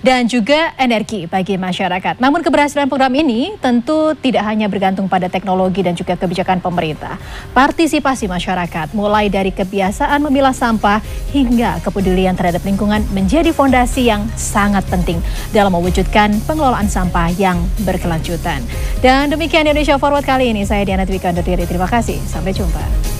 dan juga energi bagi masyarakat. Namun keberhasilan program ini tentu tidak hanya bergantung pada teknologi dan juga kebijakan pemerintah. Partisipasi masyarakat mulai dari kebiasaan memilah sampah hingga kepedulian terhadap lingkungan menjadi fondasi yang sangat penting dalam mewujudkan pengelolaan sampah yang berkelanjutan. Dan demikian Indonesia Forward kali ini. Saya Diana Dwika undur diri. Terima kasih. Sampai jumpa.